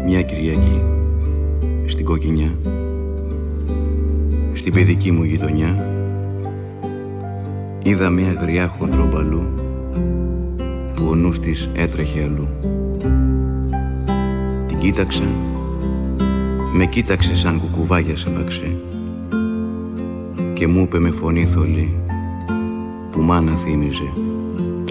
Μια Κυριακή στην Κοκκινιά, στην παιδική μου γειτονιά, είδα μια γριά χοντρομπαλού που ο νους της έτρεχε αλλού. Την κοίταξα, με κοίταξε σαν κουκουβάγια σεβαξέ και μου είπε με φωνή θολή που μάνα θύμιζε